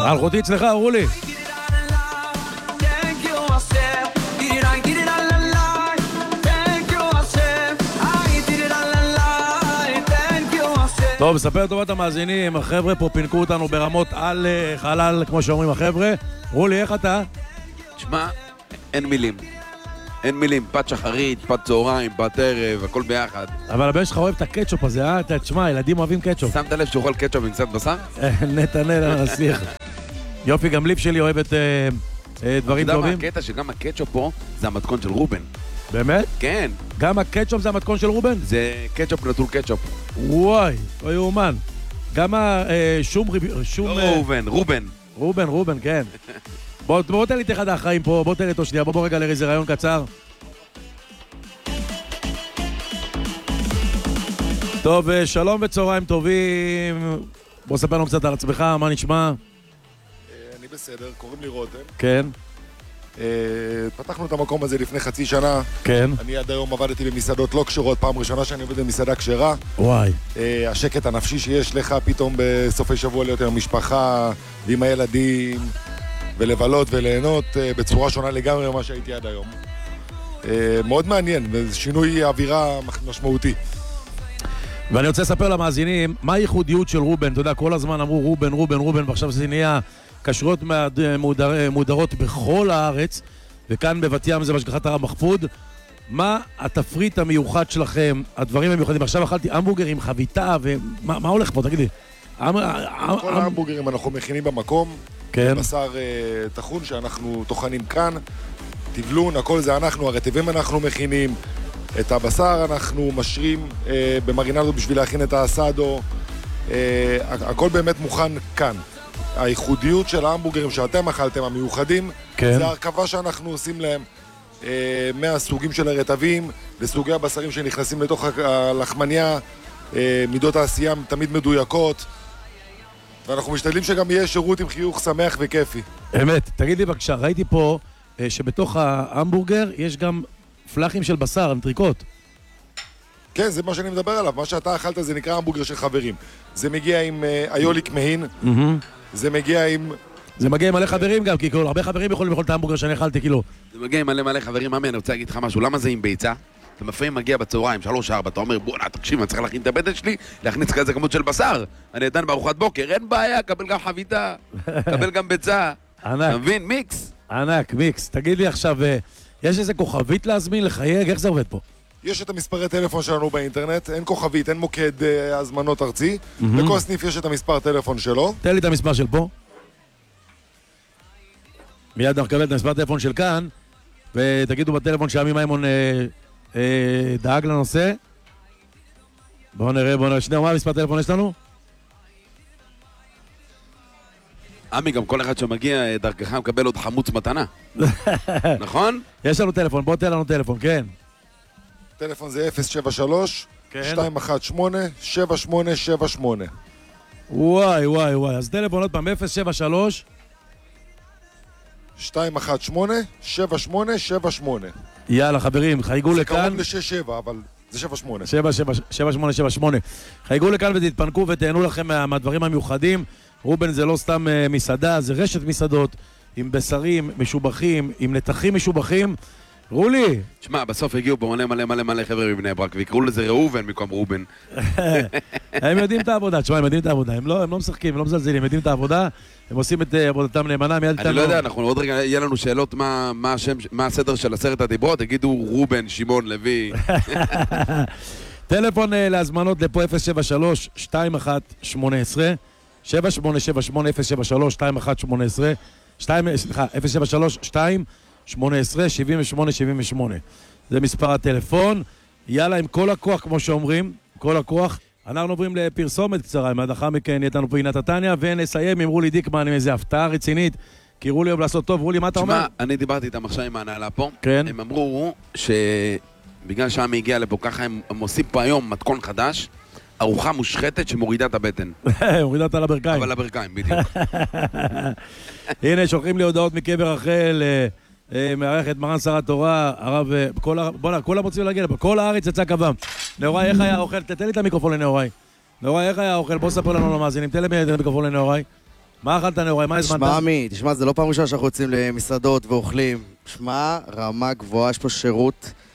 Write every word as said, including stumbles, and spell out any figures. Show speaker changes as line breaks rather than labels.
אלחוטי אצלך, רולי. טוב, ספר טובת המאזינים, החבר'ה פה פינקו אותנו ברמות על חלל, כמו שאומרים החבר'ה. רולי, איך אתה?
תשמע, אין מילים. אין מילים, פת שחרית, פת צהריים, פת ערב, הכל ביחד.
אבל הבן שלך אוהב את הקטשופ הזה, אה? תשמע, ילדים אוהבים קטשופ.
שמת לב שאוכל קטשופ עם קצת בשר?
נתנאל הנסיך. יופי, גם ליף שלי אוהבת דברים טובים.
אתה יודע מה הקטע שגם הקטשופ פה זה המתכון של רובן.
באמת?
כן.
גם הקטשופ זה המתכון של רובן?
זה קטשופ נטול קטשופ.
וואי, לא יאומן. גם השום...
לא רובן, רובן.
רובן, רובן, כן. בוא תן לי את אחד האחראים פה, בוא תן לי אותו שנייה, בוא בוא רגע לאיזה רעיון קצר. טוב, שלום וצהריים טובים. בוא ספר לנו קצת על עצמך, מה נשמע?
אני בסדר, קוראים לי רותם.
כן.
פתחנו את המקום הזה לפני חצי שנה.
כן.
אני עד היום עבדתי במסעדות לא קשרות, פעם ראשונה שאני עובד במסעדה קשרה.
וואי.
השקט הנפשי שיש לך פתאום בסופי שבוע להיות עם משפחה, עם הילדים, ולבלות וליהנות בצורה שונה לגמרי ממה שהייתי עד היום. מאוד מעניין, ושינוי אווירה משמעותי.
ואני רוצה לספר למאזינים, מה הייחודיות של רובן? אתה יודע, כל הזמן אמרו רובן, רובן, רובן, ועכשיו זה נהיה כשרויות מודר, מודרות בכל הארץ, וכאן בבת ים זה בהשגחת הרב מחפוד. מה התפריט המיוחד שלכם, הדברים המיוחדים? עכשיו אכלתי המבורגר עם חביתה, ומה מה הולך פה? תגידי.
כל ההמבורגרים אנחנו מכינים במקום,
כן.
בשר טחון שאנחנו טוחנים כאן, טבלון, הכל זה אנחנו, הרטבים אנחנו מכינים, את הבשר אנחנו משרים אה, במרינדות בשביל להכין את האסדו, אה, הכל באמת מוכן כאן. הייחודיות של ההמבורגרים שאתם אכלתם, המיוחדים,
כן.
זה הרכבה שאנחנו עושים להם אה, מהסוגים של הרטבים לסוגי הבשרים שנכנסים לתוך הלחמניה, אה, מידות העשייה תמיד מדויקות, ואנחנו משתדלים שגם יהיה שירות עם חיוך שמח וכיפי.
אמת, תגיד לי בבקשה, ראיתי פה אה, שבתוך ההמבורגר יש גם פלחים של בשר, אנטריקוט.
כן, זה מה שאני מדבר עליו. מה שאתה אכלת זה נקרא המבורגר של חברים. זה מגיע עם uh, איוליק מהין, mm-hmm. זה מגיע עם...
זה מגיע עם מלא חברים גם, כי כאילו, הרבה חברים יכולים לאכול את ההמבורגר שאני אכלתי, כאילו.
זה מגיע עם מלא מלא חברים, ממי, אני רוצה להגיד לך משהו, למה זה עם ביצה? אתה לפעמים מגיע בצהריים, שלוש ארבע, אתה אומר, בוא, תקשיב, אני צריך להכין את הבטן שלי, להכניס כזה כמות של בשר. אני עדיין בארוחת בוקר, אין בעיה, קבל גם חביתה, קבל גם ביצה.
ענק.
אתה מבין? מיקס.
ענק, מיקס. תגיד לי עכשיו, יש איזה כוכבית להזמין, לחייג, איך זה עובד פה?
יש את המספרי טלפון שלנו באינטרנט, אין כוכבית, אין מוקד uh, הזמנות ארצי. Mm-hmm. לכל סניף יש את המספר טלפון שלו.
תן לי את המספר של פה. מיד אנחנו נקבל את המספר טלפון של כאן, ותגידו בטלפון שעמי מימון אה, אה, דאג לנושא. בואו נראה, בואו נראה, שנייה, מה המספר טלפון יש לנו?
עמי, גם כל אחד שמגיע דרכך מקבל עוד חמוץ מתנה. נכון?
יש לנו טלפון, בוא תן לנו טלפון, כן.
טלפון זה אפס שבע שלוש שתיים אחת שמונה שבע שמונה שבע שמונה.
וואי, וואי, וואי. אז טלפון עוד פעם, אפס שבע שלוש
שתיים אחת שמונה שבע שמונה שבע שמונה.
יאללה, חברים, חייגו לכאן.
זה קרוב ל-שש שבע, אבל זה שבע שמונה.
שבע שמונה שבע שמונה. חייגו לכאן ותתפנקו ותהנו לכם מהדברים המיוחדים. רובן זה לא סתם מסעדה, זה רשת מסעדות עם בשרים משובחים, עם נתחים משובחים. רולי!
תשמע, בסוף הגיעו פה מלא מלא מלא מלא חבר'ה מבני ברק, ויקראו לזה ראובן במקום רובן.
הם יודעים את העבודה, תשמע, הם יודעים את העבודה, הם לא משחקים, הם לא מזלזלים, הם יודעים את העבודה, הם עושים את עבודתם נאמנה, מיד איתנו.
אני לא יודע, אנחנו עוד רגע, יהיה לנו שאלות מה הסדר של עשרת הדיברות, תגידו רובן, שמעון, לוי.
טלפון להזמנות לפה אפס שבע שלוש שתיים אחת שמונה עשרה שבע שמונה שבע שמונה אפס שבע שלוש שתיים אחת שמונה עשרה סליחה, אפס שבע שלוש שתיים שמונה עשרה שבעים ושמונה שבעים ושמונה. זה מספר הטלפון. יאללה, עם כל הכוח, כמו שאומרים, כל הכוח. אנחנו עוברים לפרסומת קצרה, מיד לאחר מכן יהיה לנו פה עינת התניה, ונסיים עם רולי דיקמן עם איזו הפתעה רצינית, כי רולי אוהב לעשות טוב. רולי, מה אתה אומר?
תשמע, אני דיברתי איתם עכשיו עם ההנהלה פה.
כן.
הם אמרו שבגלל שעמי הגיע לפה ככה, הם עושים פה היום מתכון חדש, ארוחה מושחתת שמורידה את הבטן.
מורידה אותה לברכיים.
אבל לברכיים, בדיוק.
הנה, שולחים לי הודעות מקבר רחל, מערכת מרן שר התורה, הרב, בוא'נה, כולם רוצים להגיע לפה, כל הארץ יצא קבם. נאורי, איך היה האוכל? תתן לי את המיקרופון לנאורי. נאורי, איך היה האוכל? בוא ספר לנו למאזינים, תן לי את המיקרופון לנאורי. מה אכלת נאורי? מה הזמנת?
שמע עמי, תשמע, זה לא פעם ראשונה שאנחנו יוצאים למסעדות ואוכלים. שמע, רמה גבוהה, יש פה שירות